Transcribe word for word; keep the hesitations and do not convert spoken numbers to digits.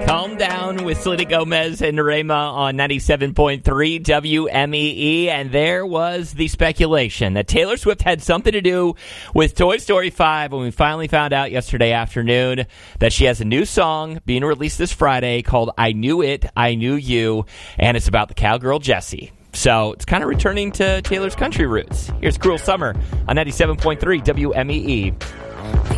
Calm Down with Selena Gomez and Norema on ninety-seven point three W M E E. And there was the speculation that Taylor Swift had something to do with Toy Story five when we finally found out yesterday afternoon that she has a new song being released this Friday called I Knew It, I Knew You, and it's about the cowgirl Jessie. So it's kind of returning to Taylor's country roots. Here's Cruel Summer on ninety-seven point three W M E E.